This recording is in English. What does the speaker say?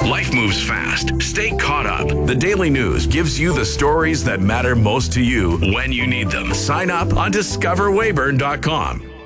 Life moves fast. Stay caught up. The Daily News gives you the stories that matter most to you when you need them. Sign up on discoverwayburn.com.